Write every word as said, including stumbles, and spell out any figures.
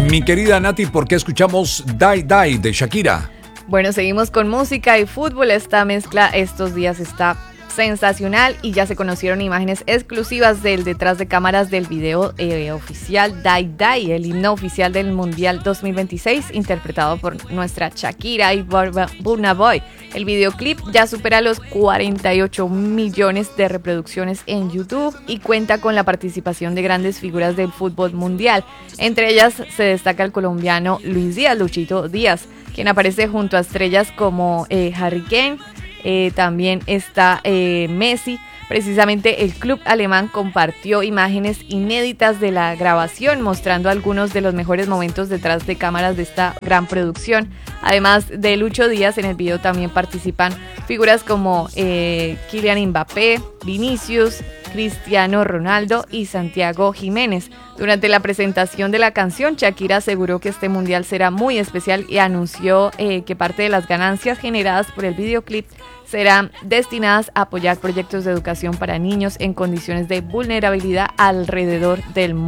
Mi querida Nati, ¿por qué escuchamos Die Die de Shakira? Bueno, seguimos con música y fútbol. Esta mezcla estos días está sensacional y ya se conocieron imágenes exclusivas del detrás de cámaras del video eh, oficial Die Die, el himno oficial del Mundial dos mil veintiséis, interpretado por nuestra Shakira y Burna Boy. El videoclip ya supera los cuarenta y ocho millones de reproducciones en YouTube y cuenta con la participación de grandes figuras del fútbol mundial. Entre ellas se destaca el colombiano Luis Díaz, Luchito Díaz, quien aparece junto a estrellas como eh, Harry Kane. Eh, también está eh, Messi. Precisamente el club alemán compartió imágenes inéditas de la grabación, mostrando algunos de los mejores momentos detrás de cámaras de esta gran producción. Además de Lucho Díaz, en el video también participan figuras como eh, Kylian Mbappé, Vinicius, Cristiano Ronaldo y Santiago Jiménez. Durante la presentación de la canción, Shakira aseguró que este mundial será muy especial y anunció eh, que parte de las ganancias generadas por el videoclip serán destinadas a apoyar proyectos de educación para niños en condiciones de vulnerabilidad alrededor del mundo.